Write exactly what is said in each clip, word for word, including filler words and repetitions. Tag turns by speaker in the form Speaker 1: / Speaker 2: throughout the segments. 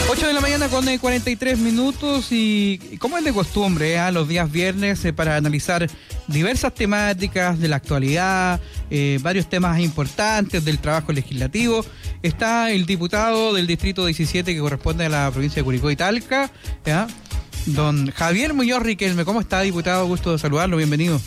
Speaker 1: ocho de la mañana con eh, cuarenta y tres minutos y, y como es de costumbre, eh, los días viernes eh, para analizar diversas temáticas de la actualidad, eh, varios temas importantes del trabajo legislativo. Está el diputado del distrito diecisiete que corresponde a la provincia de Curicó y Talca, ¿ya? Don Javier Muñoz Riquelme. ¿Cómo está, diputado? Gusto de saludarlo, bienvenido.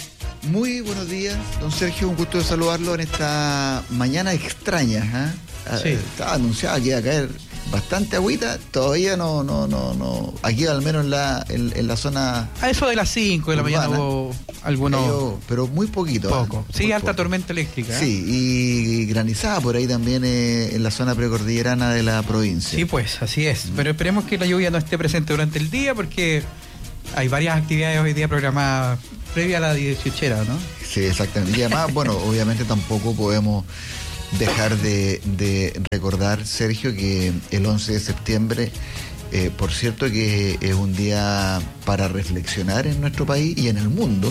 Speaker 2: Muy buenos días, don Sergio, un gusto de saludarlo en esta mañana extraña. ¿eh?
Speaker 1: Sí.
Speaker 2: Estaba anunciado que iba a caer bastante agüita, todavía no, no, no, no, aquí al menos en la, en, en la zona.
Speaker 1: A eso de las cinco de la
Speaker 2: urbana,
Speaker 1: mañana hubo algunos.
Speaker 2: Cayó, pero muy poquito.
Speaker 1: Poco.
Speaker 2: ¿eh?
Speaker 1: Sí,
Speaker 2: muy
Speaker 1: alta
Speaker 2: poco.
Speaker 1: tormenta eléctrica. ¿eh?
Speaker 2: Sí, y granizada por ahí también eh, en la zona precordillerana de la provincia.
Speaker 1: Sí, pues, así es. Mm. Pero esperemos que la lluvia no esté presente durante el día porque hay varias actividades hoy día programadas previa a la dieciochera, ¿no?
Speaker 2: Sí, exactamente. Y además, bueno, obviamente tampoco podemos dejar de, de recordar, Sergio, que el once de septiembre, eh, por cierto que es un día para reflexionar en nuestro país y en el mundo.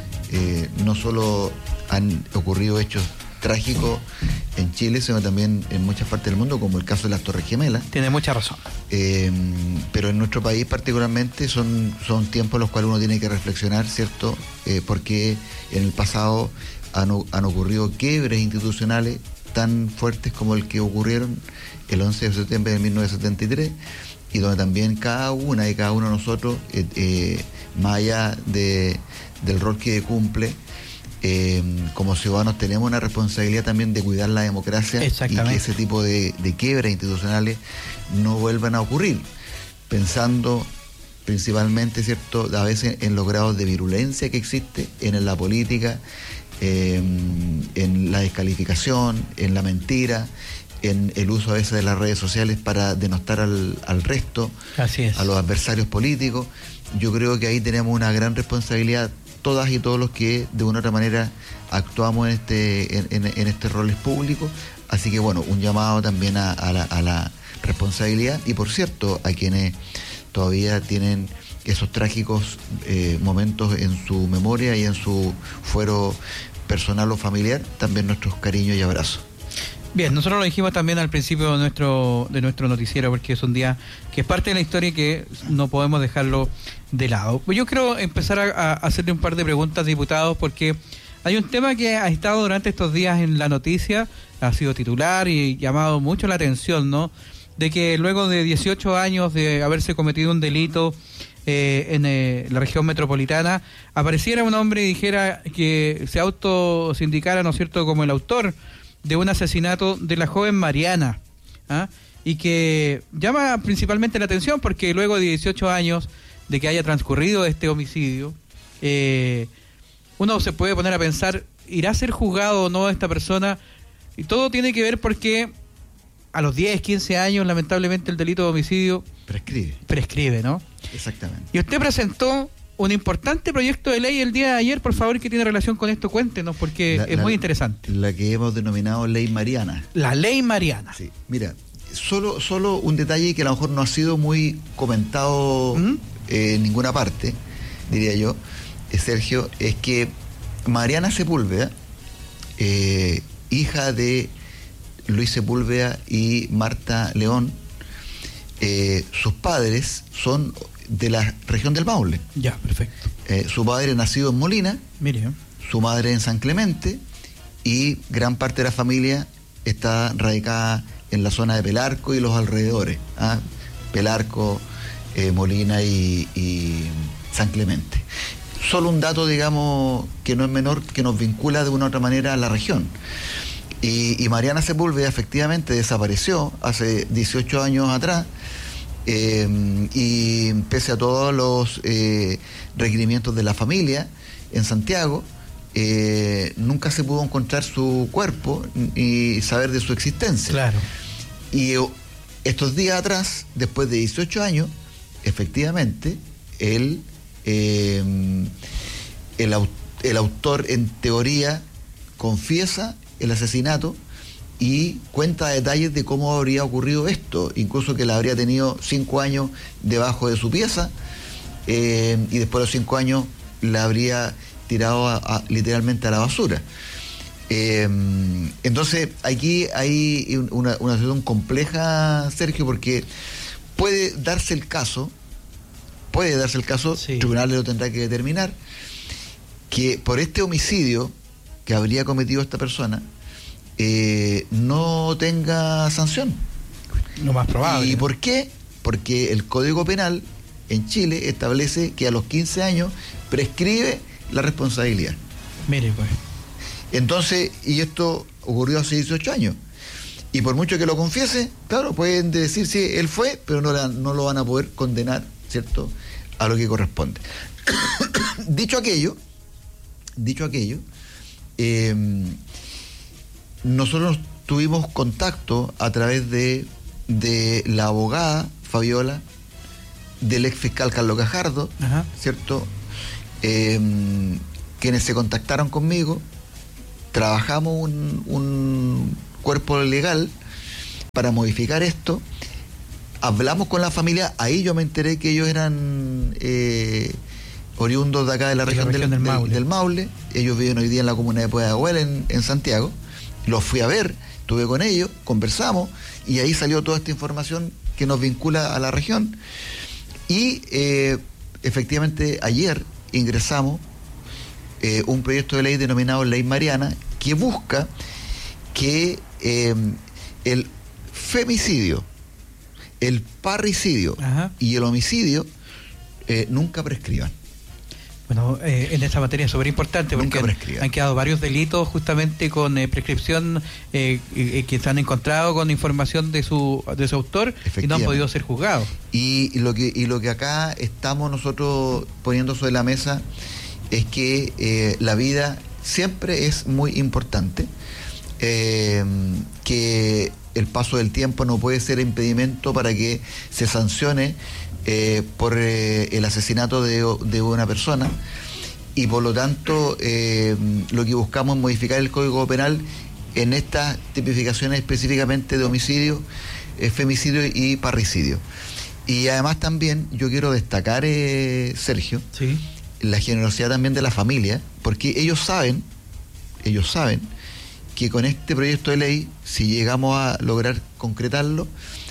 Speaker 2: Eh, no solo han ocurrido hechos trágicos en Chile, sino también en muchas partes del mundo, como el caso de las Torres Gemelas.
Speaker 1: Tiene mucha razón.
Speaker 2: Eh, pero en nuestro país particularmente son, son tiempos en los cuales uno tiene que reflexionar, ¿cierto? Eh, porque en el pasado han, han ocurrido quiebres institucionales tan fuertes como el que ocurrieron el once de septiembre de mil novecientos setenta y tres, y donde también cada una y cada uno de nosotros, eh, eh, más allá de, del rol que cumple, eh, como ciudadanos tenemos una responsabilidad también de cuidar la democracia y que ese tipo de, de quiebras institucionales no vuelvan a ocurrir, pensando principalmente, ¿cierto?, a veces en los grados de virulencia que existe en la política, Eh, en la descalificación, en la mentira, en el uso a veces de las redes sociales para denostar al, al resto,
Speaker 1: así es,
Speaker 2: a los adversarios políticos. Yo creo que ahí tenemos una gran responsabilidad todas y todos los que de una u otra manera actuamos en este en, en, en estos roles públicos. Así que bueno, un llamado también a, a, la, a la responsabilidad y, por cierto, a quienes todavía tienen esos trágicos eh, momentos en su memoria y en su fuero personal o familiar, también nuestros cariños y abrazos.
Speaker 1: Bien, nosotros lo dijimos también al principio de nuestro de nuestro noticiero, porque es un día que es parte de la historia y que no podemos dejarlo de lado. Yo quiero empezar a, a hacerle un par de preguntas, diputados, porque hay un tema que ha estado durante estos días en la noticia, ha sido titular y llamado mucho la atención, ¿no? De que luego de dieciocho años de haberse cometido un delito Eh, en eh, la región metropolitana, apareciera un hombre y dijera que se autosindicara, ¿no es cierto?, como el autor de un asesinato de la joven Mariana, ¿ah? Y que llama principalmente la atención porque luego de dieciocho años de que haya transcurrido este homicidio, eh, uno se puede poner a pensar, ¿irá a ser juzgado o no esta persona? Y todo tiene que ver porque a los diez, quince años, lamentablemente, el delito de homicidio
Speaker 2: prescribe.
Speaker 1: Prescribe, ¿no?
Speaker 2: Exactamente.
Speaker 1: Y usted presentó un importante proyecto de ley el día de ayer, por favor, que tiene relación con esto, cuéntenos, porque la, es
Speaker 2: la,
Speaker 1: muy interesante.
Speaker 2: La que hemos denominado Ley Mariana.
Speaker 1: La Ley Mariana.
Speaker 2: Sí, mira, solo, solo un detalle que a lo mejor no ha sido muy comentado ¿Mm? eh, en ninguna parte, diría yo, eh, Sergio, es que Mariana Sepúlveda, eh, hija de Luis Sepúlveda y Marta León, eh, sus padres son de la región del Maule.
Speaker 1: Ya, perfecto.
Speaker 2: Eh, su padre nacido en Molina,
Speaker 1: Mire.
Speaker 2: Su madre en San Clemente, y gran parte de la familia está radicada en la zona de Pelarco y los alrededores. ¿ah? Pelarco, eh, Molina y, y San Clemente. Solo un dato, digamos, que no es menor, que nos vincula de una u otra manera a la región. Y, y Mariana Sepúlveda efectivamente desapareció hace dieciocho años atrás, eh, y pese a todos los eh, requerimientos de la familia en Santiago, eh, nunca se pudo encontrar su cuerpo y saber de su existencia.
Speaker 1: Claro.
Speaker 2: Y estos días atrás, después de dieciocho años, efectivamente, él, eh, el, el autor en teoría confiesa el asesinato y cuenta detalles de cómo habría ocurrido esto, incluso que la habría tenido cinco años debajo de su pieza, eh, y después de los cinco años la habría tirado a, a, literalmente a la basura. Eh, entonces aquí hay una, una situación compleja, Sergio, porque puede darse el caso, puede darse el caso,
Speaker 1: Sí.
Speaker 2: el tribunal lo tendrá que determinar, que por este homicidio que habría cometido esta persona, eh, no tenga sanción.
Speaker 1: Lo más probable.
Speaker 2: ¿Y por qué? Porque el Código Penal en Chile establece que a los quince años prescribe la responsabilidad.
Speaker 1: Mire, pues.
Speaker 2: Entonces, y esto ocurrió hace dieciocho años. Y por mucho que lo confiese, claro, pueden decir sí, él fue, pero no, la, no lo van a poder condenar, ¿cierto?, a lo que corresponde. Dicho aquello, dicho aquello, eh, nosotros tuvimos contacto a través de, de la abogada Fabiola, del ex fiscal Carlos Gajardo,
Speaker 1: Ajá.
Speaker 2: ¿cierto?, eh, quienes se contactaron conmigo. Trabajamos un, un cuerpo legal para modificar esto. Hablamos con la familia, ahí yo me enteré que ellos eran eh, oriundos de acá de la
Speaker 1: de
Speaker 2: región,
Speaker 1: la región
Speaker 2: del,
Speaker 1: del,
Speaker 2: del,
Speaker 1: Maule.
Speaker 2: del Maule. Ellos viven hoy día en la comuna de Pudahuel, en, en Santiago. Los fui a ver, estuve con ellos, conversamos, y ahí salió toda esta información que nos vincula a la región. Y eh, efectivamente ayer ingresamos eh, un proyecto de ley denominado Ley Mariana, que busca que eh, el femicidio, el parricidio
Speaker 1: Ajá.
Speaker 2: y el homicidio eh, nunca prescriban.
Speaker 1: Bueno, eh, en esta materia es súper importante porque
Speaker 2: Nunca
Speaker 1: han,
Speaker 2: prescriban.
Speaker 1: han quedado varios delitos justamente con eh, prescripción eh, eh, que se han encontrado con información de su de su autor y no han podido ser juzgados.
Speaker 2: Y, y lo que y lo que acá estamos nosotros poniendo sobre la mesa es que eh, la vida siempre es muy importante, eh, que el paso del tiempo no puede ser impedimento para que se sancione eh, por eh, el asesinato de, de una persona, y por lo tanto eh, lo que buscamos es modificar el Código Penal en estas tipificaciones específicamente de homicidio, eh, femicidio y parricidio. Y además también yo quiero destacar, eh, Sergio,
Speaker 1: Sí.
Speaker 2: la generosidad también de la familia, porque ellos saben, ellos saben que con este proyecto de ley, si llegamos a lograr concretarlo,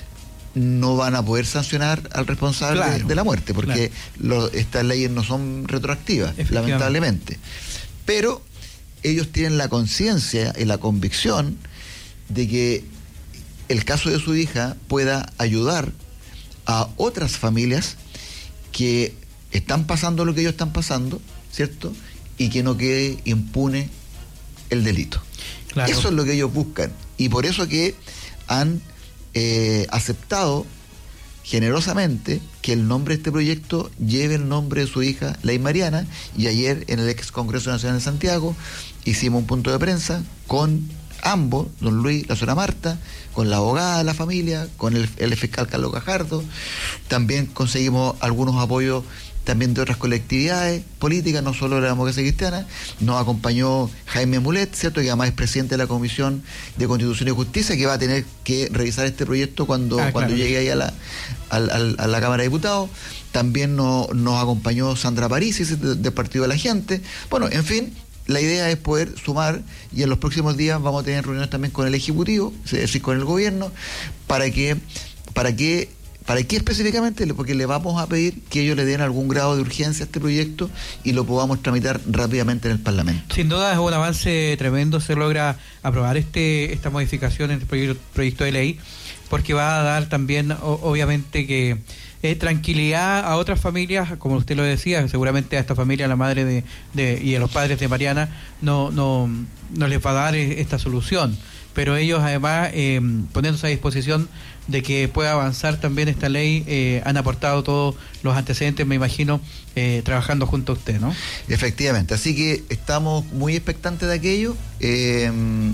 Speaker 2: no van a poder sancionar al responsable
Speaker 1: Claro,
Speaker 2: de, de la muerte, porque
Speaker 1: claro.
Speaker 2: lo, estas leyes no son retroactivas, lamentablemente. Pero ellos tienen la conciencia y la convicción de que el caso de su hija pueda ayudar a otras familias que están pasando lo que ellos están pasando, ¿cierto? Y que no quede impune el delito.
Speaker 1: Claro.
Speaker 2: Eso es lo que ellos buscan. Y por eso que han eh, aceptado generosamente que el nombre de este proyecto lleve el nombre de su hija, Ley Mariana, y ayer en el ex Congreso Nacional de Santiago hicimos un punto de prensa con ambos, don Luis, la señora Marta, con la abogada de la familia, con el, el fiscal Carlos Gajardo. También conseguimos algunos apoyos también de otras colectividades políticas, no solo de la democracia cristiana. Nos acompañó Jaime Mulet, ¿cierto?, que además es presidente de la Comisión de Constitución y Justicia, que va a tener que revisar este proyecto cuando,
Speaker 1: ah,
Speaker 2: cuando
Speaker 1: claro.
Speaker 2: llegue ahí a la, a, a, a la Cámara de Diputados. También no, nos acompañó Sandra Parisi, del de Partido de la Gente. Bueno, en fin, la idea es poder sumar, y en los próximos días vamos a tener reuniones también con el Ejecutivo, es decir, con el Gobierno, para que, para que ¿Para qué específicamente? Porque le vamos a pedir que ellos le den algún grado de urgencia a este proyecto y lo podamos tramitar rápidamente en el Parlamento.
Speaker 1: Sin duda es un avance tremendo, se logra aprobar este esta modificación en el proyecto, proyecto de ley, porque va a dar también, o, obviamente, que eh, tranquilidad a otras familias, como usted lo decía, seguramente a esta familia, a la madre de, de y a los padres de Mariana, no, no, no les va a dar esta solución. Pero ellos además, eh, poniéndose a disposición de que pueda avanzar también esta ley, eh, han aportado todos los antecedentes, me imagino, eh, trabajando junto a usted, ¿no?
Speaker 2: Efectivamente, así que estamos muy expectantes de aquello. Eh,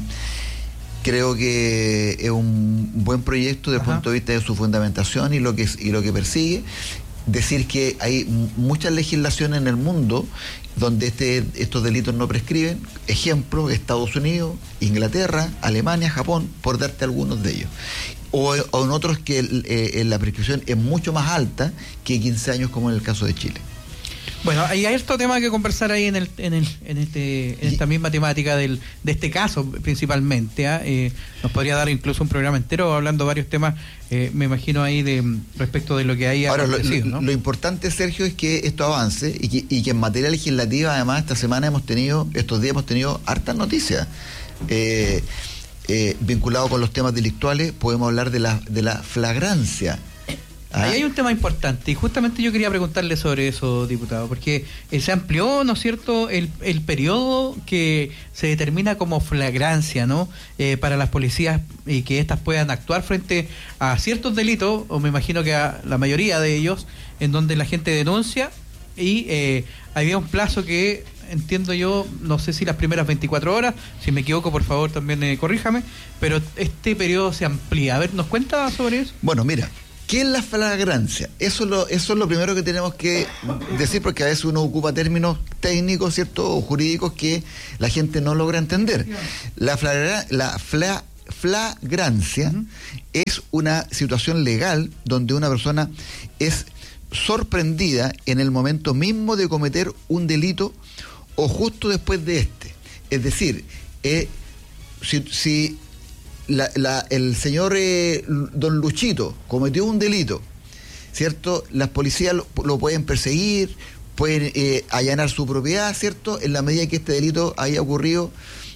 Speaker 2: creo que es un buen proyecto desde el punto de vista de su fundamentación y lo que, y lo que persigue. Decir que hay muchas legislaciones en el mundo donde este, estos delitos no prescriben. Ejemplo, Estados Unidos, Inglaterra, Alemania, Japón, por darte algunos de ellos. O, o en otros que eh, la prescripción es mucho más alta que quince años, como en el caso de Chile.
Speaker 1: Bueno, hay harto tema que conversar ahí en el, en el, en este, en esta misma temática del, de este caso principalmente. ¿eh? Eh, nos podría dar incluso un programa entero hablando de varios temas, eh, me imagino ahí de respecto de lo que hay acontecido,
Speaker 2: lo,
Speaker 1: ¿no?
Speaker 2: Lo importante, Sergio, es que esto avance y que, y que en materia legislativa, además, esta semana hemos tenido, estos días hemos tenido hartas noticias. Eh, eh, vinculado con los temas delictuales, podemos hablar de la, de la flagrancia. ¿Ah?
Speaker 1: Ahí hay un tema importante y justamente yo quería preguntarle sobre eso, diputado, porque eh, se amplió, ¿no es cierto?, el, el periodo que se determina como flagrancia, ¿no?, eh, para las policías y que éstas puedan actuar frente a ciertos delitos, o me imagino que a la mayoría de ellos, en donde la gente denuncia y eh, había un plazo que, entiendo yo, no sé si las primeras veinticuatro horas, si me equivoco, por favor, también eh, corríjame, pero este periodo se amplía. A ver, ¿nos cuenta sobre eso?
Speaker 2: Bueno, mira, ¿qué es la flagrancia? Eso es lo, eso es lo primero que tenemos que decir, porque a veces uno ocupa términos técnicos, ¿cierto?, o jurídicos que la gente no logra entender. La, flagra, la fla, flagrancia uh-huh. es una situación legal donde una persona es sorprendida en el momento mismo de cometer un delito o justo después de este. Es decir, eh, si... si La, la, el señor eh, don Luchito cometió un delito, ¿cierto? Las policías lo, lo pueden perseguir, pueden eh, allanar su propiedad, ¿cierto? En la medida que este delito haya ocurrido,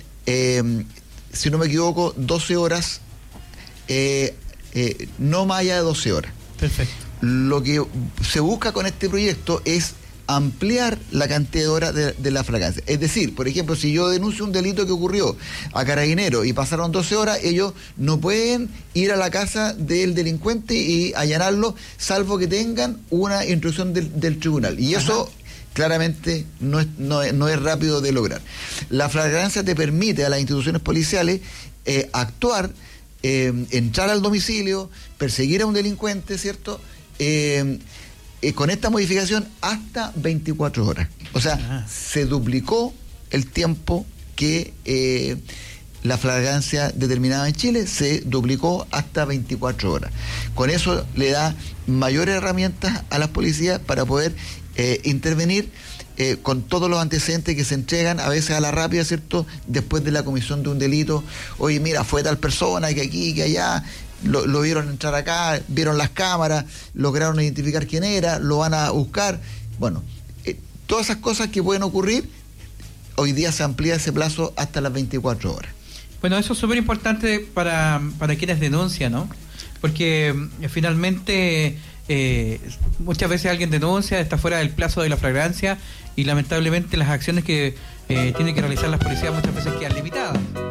Speaker 2: eh, si no me equivoco, doce horas, eh, eh, no más allá de doce horas.
Speaker 1: Perfecto.
Speaker 2: Lo que se busca con este proyecto es ampliar la cantidad de horas de, de la flagrancia. Es decir, por ejemplo, si yo denuncio un delito que ocurrió a Carabineros y pasaron doce horas, ellos no pueden ir a la casa del delincuente y allanarlo, salvo que tengan una instrucción del, del tribunal. Y eso Ajá. claramente no es, no, es, no es rápido de lograr. La flagrancia te permite a las instituciones policiales eh, actuar, eh, entrar al domicilio, perseguir a un delincuente, ¿cierto?, Eh, Eh, con esta modificación hasta veinticuatro horas. O sea, ah. se duplicó el tiempo que eh, la flagrancia determinada en Chile, se duplicó hasta veinticuatro horas. Con eso le da mayores herramientas a las policías para poder eh, intervenir eh, con todos los antecedentes que se entregan a veces a la rápida, ¿cierto?, después de la comisión de un delito. Oye, mira, fue tal persona que aquí, que allá, Lo, lo vieron entrar acá, vieron las cámaras, lograron identificar quién era, lo van a buscar. Bueno, eh, todas esas cosas que pueden ocurrir, hoy día se amplía ese plazo hasta las veinticuatro horas.
Speaker 1: Bueno, eso es súper importante para, para quienes denuncian, ¿no? Porque eh, finalmente eh, muchas veces alguien denuncia, está fuera del plazo de la flagrancia y lamentablemente las acciones que eh, tienen que realizar las policías muchas veces quedan limitadas.